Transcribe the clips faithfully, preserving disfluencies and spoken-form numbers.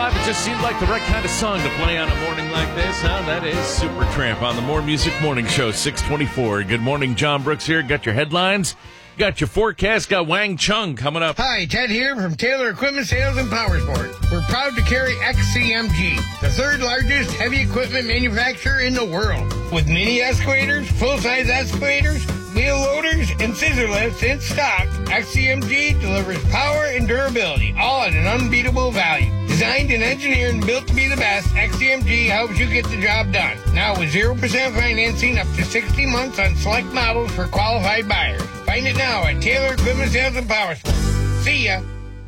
five, it just seemed like the right kind of song to play on a morning like this, huh? That is Supertramp on the More Music Morning Show, six twenty-four. Good morning, John Brooks here. Got your headlines, got your forecast, got Wang Chung coming up. Hi, Ted here from Taylor Equipment Sales and Powersport. We're proud to carry X C M G, the third largest heavy equipment manufacturer in the world. With mini excavators, full-size excavators, wheel loaders, and scissor lifts in stock, X C M G delivers power and durability, all at an unbeatable value. Designed and engineered and built to be the best, X C M G helps you get the job done. Now with zero percent financing up to sixty months on select models for qualified buyers. Find it now at Taylor Equipment Sales and Powersport. See ya.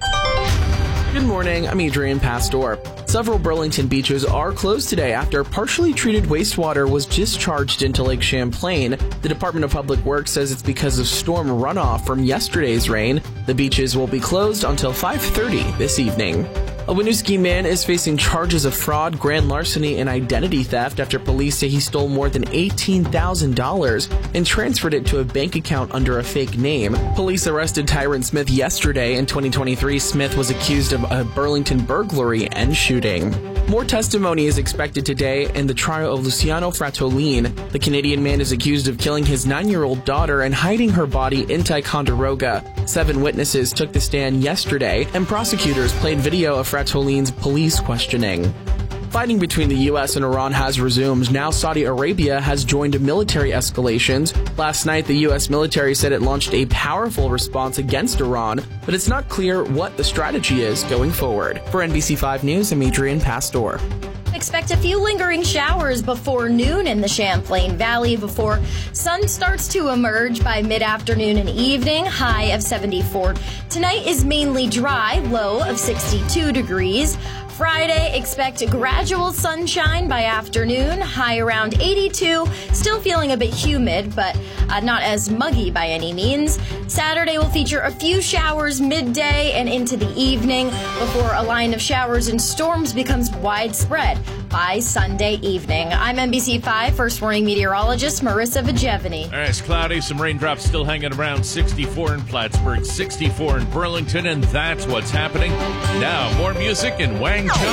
Good morning, I'm Adrian Pastor. Several Burlington beaches are closed today after partially treated wastewater was discharged into Lake Champlain. The Department of Public Works says it's because of storm runoff from yesterday's rain. The beaches will be closed until five thirty this evening. A Winooski man is facing charges of fraud, grand larceny, and identity theft after police say he stole more than eighteen thousand dollars and transferred it to a bank account under a fake name. Police arrested Tyron Smith yesterday. In twenty twenty-three, Smith was accused of a Burlington burglary and shooting. More testimony is expected today in the trial of Luciano Fratolin. The Canadian man is accused of killing his nine-year-old daughter and hiding her body in Ticonderoga. Seven witnesses took the stand yesterday, and prosecutors played video of Fratolin's police questioning. Fighting between the U S and Iran has resumed. Now Saudi Arabia has joined military escalations. Last night, the U S military said it launched a powerful response against Iran, but it's not clear what the strategy is going forward. For N B C five News, I'm Adrian Pastor. Expect a few lingering showers before noon in the Champlain Valley before sun starts to emerge by mid-afternoon and evening, high of seventy-four. Tonight is mainly dry, low of sixty-two degrees. Friday, expect gradual sunshine by afternoon, high around eighty-two, still feeling a bit humid, but uh, not as muggy by any means. Saturday will feature a few showers midday and into the evening before a line of showers and storms becomes widespread by Sunday evening. I'm N B C five First Warning meteorologist Marissa Vigevany. All right, it's cloudy, some raindrops still hanging around, sixty-four in Plattsburgh, sixty-four in Burlington, and that's what's happening. Now, more music and Wang Chung.